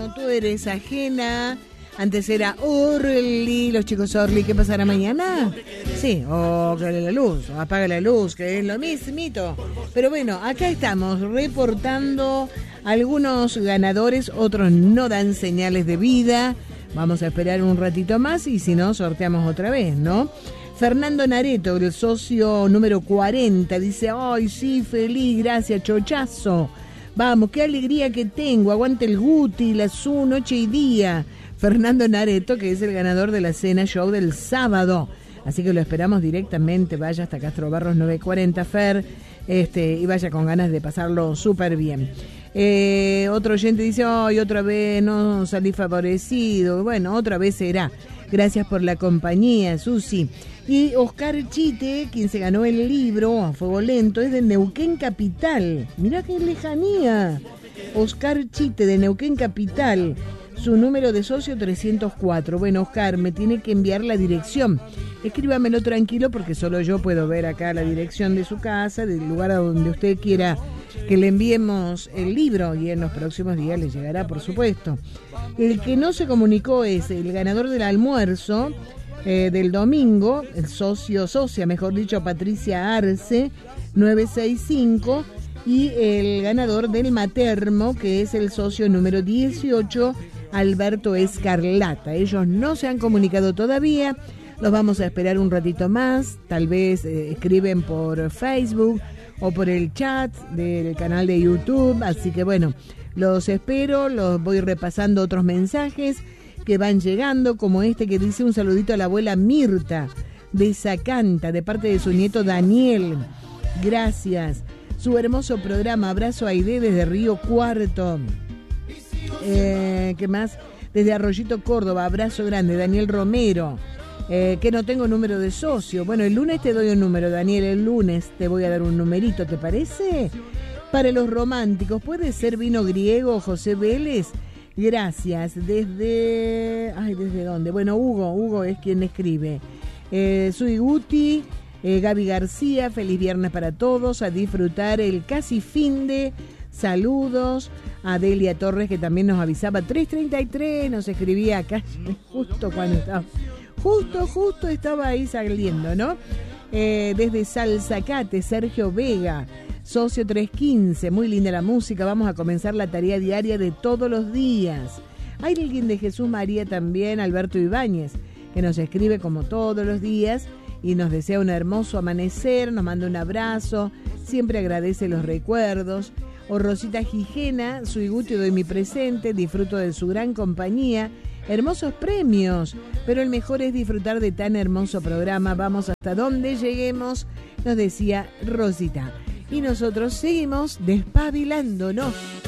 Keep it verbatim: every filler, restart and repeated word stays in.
bueno, tú eres ajena. Antes era Orly, los chicos Orly, ¿qué pasará mañana? Sí, o que la luz, o apaga la luz, que es lo mismito. Pero bueno, acá estamos reportando algunos ganadores, otros no dan señales de vida. Vamos a esperar un ratito más y si no, sorteamos otra vez, ¿no? Fernando Nareto, el socio número cuarenta, dice, ay, sí, feliz, gracias, chochazo. Vamos, qué alegría que tengo, aguante el Guti, la Su, noche y día. Fernando Nareto, que es el ganador de la cena show del sábado. Así que lo esperamos directamente, vaya hasta Castro Barros nueve cuarenta, Fer, este, y vaya con ganas de pasarlo súper bien. Eh, otro oyente dice, ay, otra vez no salí favorecido. Bueno, otra vez será. Gracias por la compañía, Susi. Y Oscar Chite, quien se ganó el libro A Fuego Lento, es de Neuquén Capital. Mirá qué lejanía. Oscar Chite, de Neuquén Capital. Su número de socio trescientos cuatro. Bueno, Oscar, me tiene que enviar la dirección. Escríbamelo tranquilo porque solo yo puedo ver acá la dirección de su casa, del lugar a donde usted quiera que le enviemos el libro y en los próximos días le llegará, por supuesto. El que no se comunicó es el ganador del almuerzo eh, del domingo, el socio, socia, mejor dicho, Patricia Arce, nueve seis cinco, y el ganador del matermo, que es el socio número dieciocho, Alberto Escarlata. Ellos no se han comunicado todavía, los vamos a esperar un ratito más, tal vez eh, escriben por Facebook o por el chat del canal de YouTube, así que bueno, los espero, los voy repasando otros mensajes que van llegando, como este que dice un saludito a la abuela Mirta de Zacanta, de parte de su nieto Daniel, gracias, su hermoso programa, abrazo a Aide desde Río Cuarto, eh, ¿qué más? Desde Arroyito Córdoba, abrazo grande, Daniel Romero. Eh, que no tengo número de socio. Bueno, el lunes te doy un número, Daniel, el lunes te voy a dar un numerito, ¿te parece? Para los románticos, ¿puede ser vino griego, José Vélez? Gracias, desde... Ay, ¿desde dónde? Bueno, Hugo, Hugo es quien escribe. Eh, soy Guti, eh, Gaby García, feliz viernes para todos, a disfrutar el casi fin de... Saludos a Delia Torres, que también nos avisaba, tres treinta y tres, nos escribía acá, justo cuando estaba... Justo, justo estaba ahí saliendo, ¿no? Eh, desde Salzacate, Sergio Vega, socio trescientos quince, muy linda la música, vamos a comenzar la tarea diaria de todos los días. Hay alguien de Jesús María también, Alberto Ibáñez, que nos escribe como todos los días y nos desea un hermoso amanecer, nos manda un abrazo, siempre agradece los recuerdos. O Rosita Gijena, soy Guti, doy mi presente, disfruto de su gran compañía. Hermosos premios, pero el mejor es disfrutar de tan hermoso programa. Vamos hasta donde lleguemos, nos decía Rosita. Y nosotros seguimos despabilándonos.